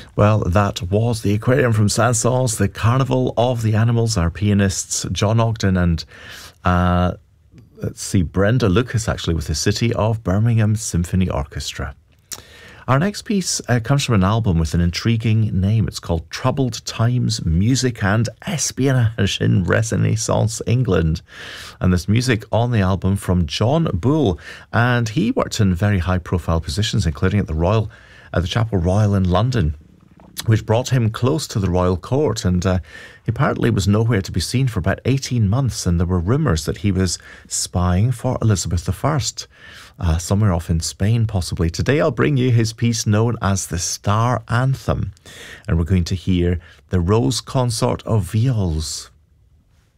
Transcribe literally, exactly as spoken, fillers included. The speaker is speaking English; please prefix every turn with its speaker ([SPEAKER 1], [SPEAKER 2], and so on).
[SPEAKER 1] Well, that was the Aquarium from Saint-Saëns, the Carnival of the Animals. Our pianists John Ogden and uh, let's see, Brenda Lucas, actually, with the City of Birmingham Symphony Orchestra. Our next piece uh, comes from an album with an intriguing name. It's called Troubled Times, Music and Espionage in Renaissance England. And there's music on the album from John Bull. And he worked in very high-profile positions, including at the Royal, at the Chapel Royal in London, which brought him close to the royal court. And uh, he apparently was nowhere to be seen for about eighteen months. And there were rumours that he was spying for Elizabeth the First. Uh, somewhere off in Spain, possibly. Today I'll bring you his piece known as the Star Anthem. And we're going to hear the Rose Consort of Viols.